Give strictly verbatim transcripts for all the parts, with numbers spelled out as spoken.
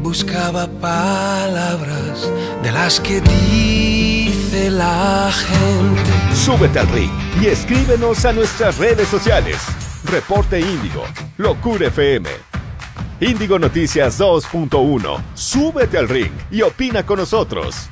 buscaba palabras de las que dice la gente. Súbete al ring y escríbenos a nuestras redes sociales. Reporte Índigo, Locura F M. Índigo Noticias dos punto uno. Súbete al ring y opina con nosotros.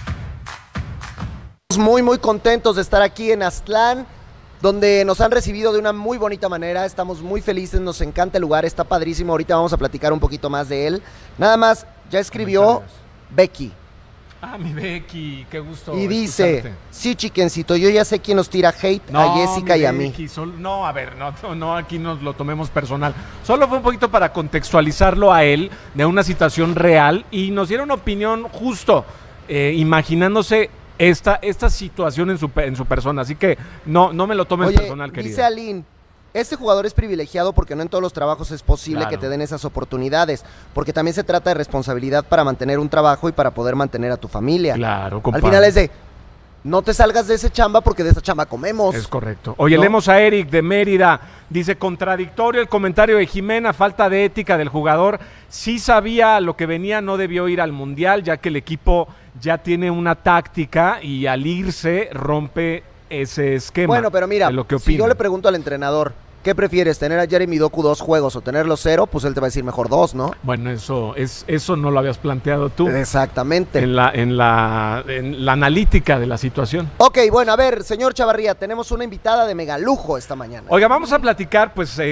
Muy, muy contentos de estar aquí en Aztlán, donde nos han recibido de una muy bonita manera. Estamos muy felices, nos encanta el lugar, está padrísimo. Ahorita vamos a platicar un poquito más de él. Nada más, ya escribió Becky. Ah, mi Becky, qué gusto. Y dice, escucharte. sí, chiquencito, yo ya sé quién nos tira hate, No, a Jessica mi y a mí. Becky, sol- no, a ver, no, no, no, aquí nos lo tomemos personal. Solo fue un poquito para contextualizarlo a él de una situación real y nos diera una opinión justo, eh, imaginándose esta, esta situación en su, pe- en su persona. Así que no, no me lo tomes Oye, personal, querido. dice Aline, este jugador es privilegiado porque no en todos los trabajos es posible Claro. que te den esas oportunidades, porque también se trata de responsabilidad para mantener un trabajo y para poder mantener a tu familia. Claro, Al compadre. final es de, no te salgas de ese chamba porque de esa chamba comemos. Es correcto. Oye, ¿No? leemos a Eric de Mérida. Dice, contradictorio el comentario de Jimena, falta de ética del jugador. Sí sabía lo que venía, no debió ir al Mundial, ya que el equipo ya tiene una táctica y al irse rompe ese esquema. Bueno, pero mira, de lo que si yo opina. le pregunto al entrenador, ¿qué prefieres, tener a Jeremy Doku dos juegos o tenerlo cero? Pues él te va a decir mejor dos, ¿no? Bueno, eso, es, eso no lo habías planteado tú. Exactamente. En la, en, la, en la analítica de la situación. Ok, bueno, a ver, señor Chavarría, tenemos una invitada de mega lujo esta mañana. Oiga, vamos a platicar, pues, eh,